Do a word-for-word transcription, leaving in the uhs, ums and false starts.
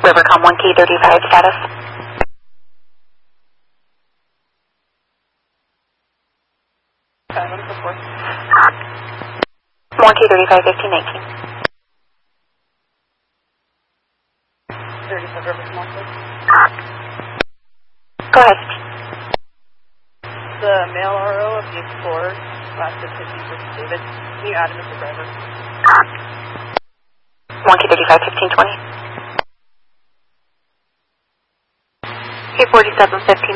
Rivercom one K thirty-five status. one K thirty-five fifteen nineteen. thirty-five Rivercom one K. Go ahead. The male R O of the Explorer, last of fifty for David. Can you add him as the driver? one K thirty-five fifteen twenty. K forty-seven fifteen.